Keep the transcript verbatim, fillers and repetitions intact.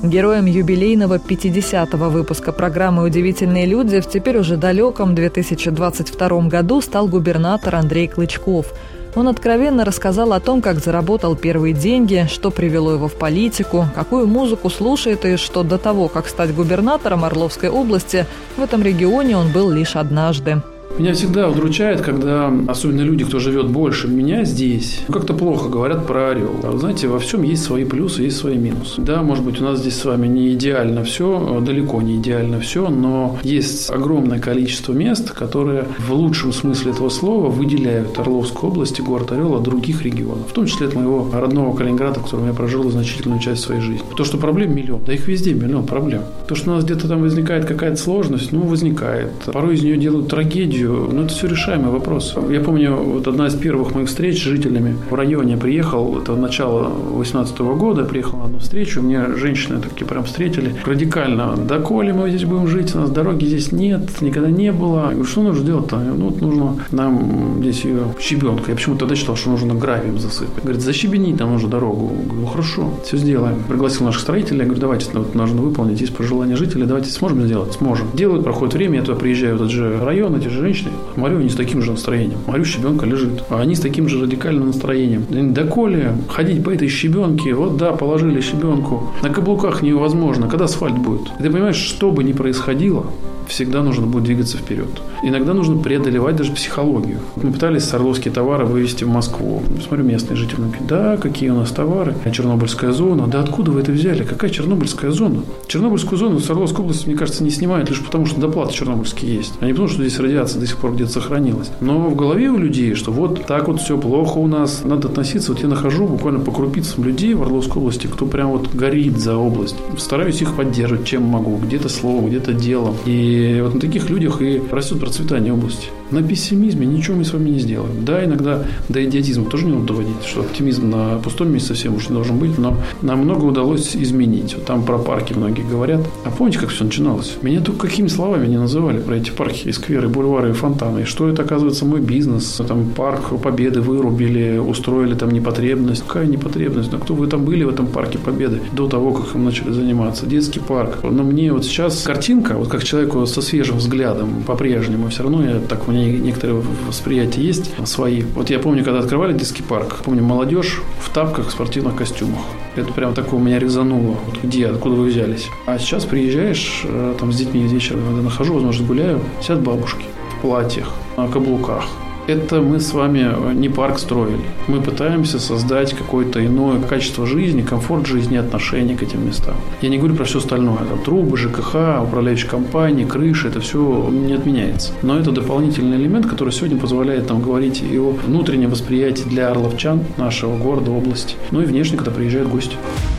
Героем юбилейного пятидесятого выпуска программы «Удивительные люди» в теперь уже далеком две тысячи двадцать втором году стал губернатор Андрей Клычков. Он откровенно рассказал о том, как заработал первые деньги, что привело его в политику, какую музыку слушает и что до того, как стать губернатором Орловской области, в этом регионе он был лишь однажды. Меня всегда удручает, когда, особенно люди, кто живет больше меня здесь, как-то плохо говорят про Орел. А вы знаете, во всем есть свои плюсы, есть свои минусы. Да, может быть, у нас здесь с вами не идеально все, далеко не идеально все, но есть огромное количество мест, которые в лучшем смысле этого слова выделяют Орловскую область и город Орел от других регионов. В том числе от моего родного Калининграда, в котором я прожил значительную часть своей жизни. То, что проблем миллион, да их везде миллион проблем. То, что у нас где-то там возникает какая-то сложность, ну, возникает. Порой из нее делают трагедию. Ну, это все решаемый вопрос. Я помню, вот одна из первых моих встреч с жителями в районе приехал, это начало восемнадцатого года, приехал на одну встречу, мне женщины такие прям встретили радикально. Да, коли мы здесь будем жить, у нас дороги здесь нет, никогда не было. Я говорю, что нужно делать-то? Ну, вот нужно нам здесь ее щебенка. Я почему-то тогда считал, что нужно гравием засыпать. Говорит, защебенить нам нужно дорогу. Я говорю, ну, хорошо, все сделаем. Пригласил наших строителей, я говорю, давайте, вот, нужно выполнить, есть пожелания жителей, давайте сможем сделать? Сможем. Делают, проходит время, я туда приезжаю в этот же район, эти же женщины, смотрю, они с таким же настроением. Смотрю, щебенка лежит. А они с таким же радикальным настроением. Да коли ходить по этой щебенке, вот да, положили щебенку. На каблуках невозможно. Когда асфальт будет? И ты понимаешь, что бы ни происходило, всегда нужно будет двигаться вперед. Иногда нужно преодолевать даже психологию. Мы пытались орловские товары вывести в Москву. Смотрю, местные жители говорят, да, какие у нас товары. Чернобыльская зона. Да откуда вы это взяли? Какая Чернобыльская зона? Чернобыльскую зону с Орловской области, мне кажется, не снимают лишь потому, что доплаты чернобыльские есть. А не потому, что здесь радиация до сих пор где-то сохранилась. Но в голове у людей, что вот так вот все плохо у нас. Надо относиться. Вот я нахожу буквально по крупицам людей в Орловской области, кто прям вот горит за область. Стараюсь их поддерживать, чем могу. Где-то словом, где-то делом. И И вот на таких людях и растет процветание области. На пессимизме ничего мы с вами не сделаем. Да, иногда до идиотизма тоже не надо доводить, что оптимизм на пустом месте совсем уж не должен быть, но нам много удалось изменить. Вот там про парки многие говорят. А помните, как все начиналось? Меня только какими словами не называли про эти парки, и скверы, и бульвары, и фонтаны. И что это, оказывается, мой бизнес. Там парк Победы вырубили, устроили там непотребность. Какая непотребность? Ну, кто вы там были в этом парке Победы до того, как им начали заниматься? Детский парк. Но мне вот сейчас картинка, вот как человеку со свежим взглядом по-прежнему, все равно я так, у меня некоторые восприятия есть свои. Вот я помню, когда открывали детский парк, помню, молодежь в тапках, в спортивных костюмах. Это прям такое у меня резануло. Вот где, откуда вы взялись? А сейчас приезжаешь, там с детьми вечером, когда нахожу, возможно, гуляю, сидят бабушки в платьях, на каблуках. Это мы с вами не парк строили. Мы пытаемся создать какое-то иное качество жизни, комфорт жизни, отношение к этим местам. Я не говорю про все остальное. Там трубы, ЖКХ, управляющие компании, крыши, это все не отменяется. Но это дополнительный элемент, который сегодня позволяет нам говорить и о внутреннем восприятии для орловчан, нашего города, области, ну и внешне, когда приезжают гости.